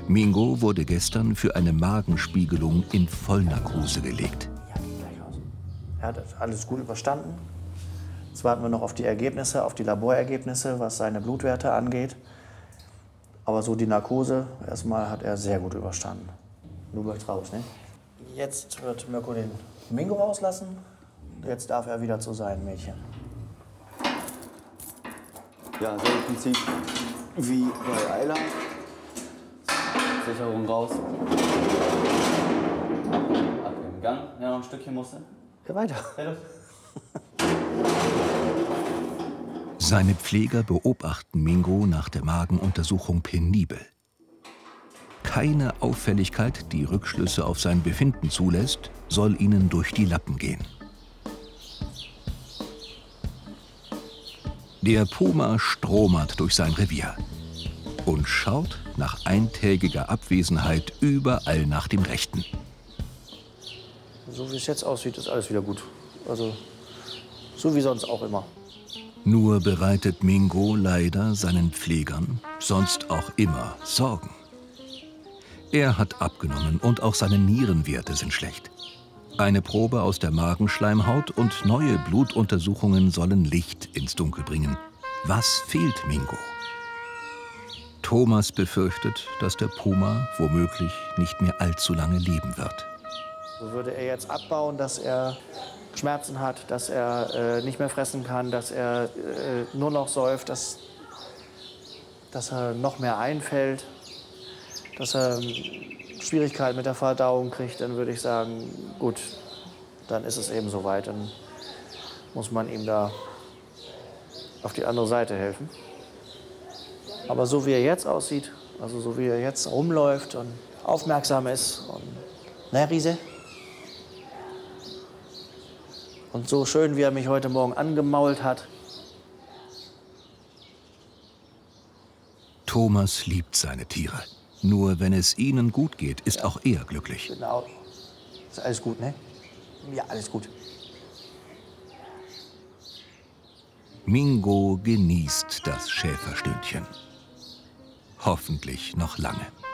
Mingo wurde gestern für eine Magenspiegelung in Vollnarkose gelegt. Er hat alles gut überstanden. Jetzt warten wir noch auf die Ergebnisse, auf die Laborergebnisse, was seine Blutwerte angeht. Aber so die Narkose, erstmal hat er sehr gut überstanden. Du möchtest raus, ne? Jetzt wird Mirko den Mingo rauslassen. Jetzt darf er wieder zu seinen Mädchen. Ja, so im Prinzip wie bei Ayla. Sicherung raus. Ab im Gang. Ja, noch ein Stückchen musste. Ja, weiter. Seine Pfleger beobachten Mingo nach der Magenuntersuchung penibel. Keine Auffälligkeit, die Rückschlüsse auf sein Befinden zulässt, soll ihnen durch die Lappen gehen. Der Puma stromert durch sein Revier und schaut nach eintägiger Abwesenheit überall nach dem Rechten. So wie es jetzt aussieht, ist alles wieder gut. Also so wie sonst auch immer. Nur bereitet Mingo leider seinen Pflegern sonst auch immer Sorgen. Er hat abgenommen und auch seine Nierenwerte sind schlecht. Eine Probe aus der Magenschleimhaut und neue Blutuntersuchungen sollen Licht ins Dunkel bringen. Was fehlt Mingo? Thomas befürchtet, dass der Puma womöglich nicht mehr allzu lange leben wird. So würde er jetzt abbauen, dass er Schmerzen hat, dass er nicht mehr fressen kann, dass er nur noch säuft, dass er noch mehr einfällt, dass er Schwierigkeiten mit der Verdauung kriegt, dann würde ich sagen, gut, dann ist es eben soweit. Dann muss man ihm da auf die andere Seite helfen. Aber so wie er jetzt aussieht, also so wie er jetzt rumläuft und aufmerksam ist, und, ne, Riese? Und so schön, wie er mich heute Morgen angemault hat. Thomas liebt seine Tiere. Nur wenn es ihnen gut geht, ist auch er glücklich. Genau. Ist alles gut, ne? Ja, alles gut. Mingo genießt das Schäferstündchen. Hoffentlich noch lange.